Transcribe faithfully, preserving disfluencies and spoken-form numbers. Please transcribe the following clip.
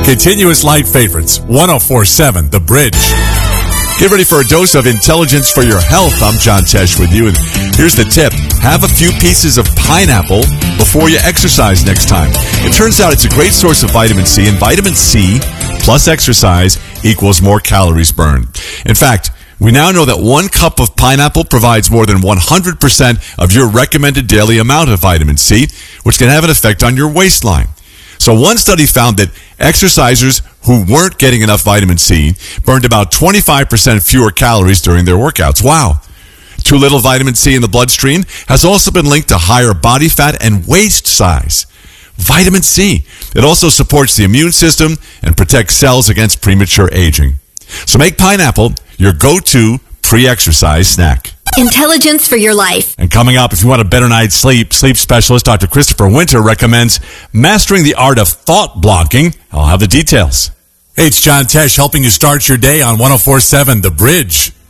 Continuous light favorites, ten forty-seven The Bridge. Get ready for a dose of intelligence for your health. I'm John Tesh with you, and here's the tip. Have a few pieces of pineapple before you exercise next time. It turns out it's a great source of vitamin C, and vitamin C plus exercise equals more calories burned. In fact, we now know that one cup of pineapple provides more than one hundred percent of your recommended daily amount of vitamin C, which can have an effect on your waistline. So one study found that exercisers who weren't getting enough vitamin C burned about twenty-five percent fewer calories during their workouts. Wow. Too little vitamin C in the bloodstream has also been linked to higher body fat and waist size. Vitamin C. It also supports the immune system and protects cells against premature aging. So make pineapple your go-to pre-exercise snack. Intelligence for your life. And coming up, if you want a better night's sleep, sleep specialist Doctor Christopher Winter recommends mastering the art of thought blocking. I'll have the details. Hey, it's John Tesh helping you start your day on ten forty-seven The Bridge.